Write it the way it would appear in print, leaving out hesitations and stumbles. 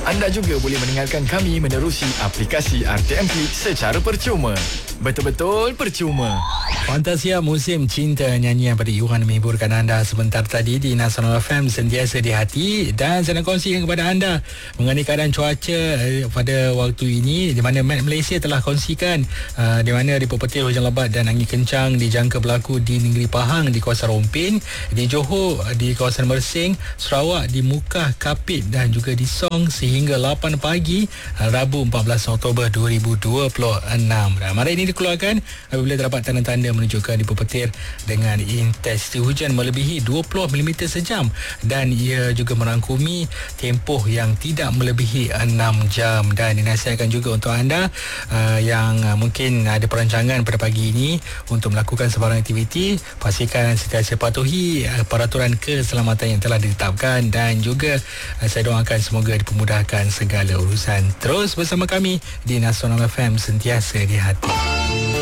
Anda juga boleh mendengarkan kami menerusi aplikasi RTM Klik secara percuma. Betul-betul percuma. Fantasia Musim Cinta, nyanyian pada Yuhan menghiburkan anda sebentar tadi di Nasional FM Sentiasa di Hati. Dan saya nak kongsikan kepada anda mengenai keadaan cuaca pada waktu ini, di mana Met Malaysia telah kongsikan di mana dipepetir hujan lebat dan angin kencang dijangka berlaku di Negeri Pahang, di kawasan Rompin, di Johor, di kawasan Mersing, Sarawak, di Mukah, Kapit dan juga di Song sehingga 8 pagi Rabu 14 Oktober 2026. Dan hari ini dikeluarkan apabila terdapat tanda-tanda menunjukkan dipepetir dengan intensiti hujan melebihi 20 mm sejam, dan ia juga merangkumi tempoh yang tidak melebihi 6 jam. Dan dinasihatkan juga untuk anda yang mungkin ada perancangan pada pagi ini untuk melakukan sebarang aktiviti, pastikan sentiasa patuhi peraturan keselamatan yang telah ditetapkan, dan juga saya doakan semoga dipermudahkan segala urusan. Terus bersama kami di Nasional FM Sentiasa di Hati.